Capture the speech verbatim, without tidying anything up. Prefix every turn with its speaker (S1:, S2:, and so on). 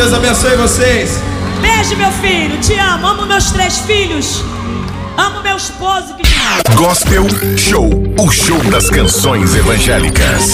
S1: Deus abençoe vocês.
S2: Beijo, meu filho, te amo, amo meus três filhos, amo meu esposo que...
S3: Gospel Show, o show das canções evangélicas.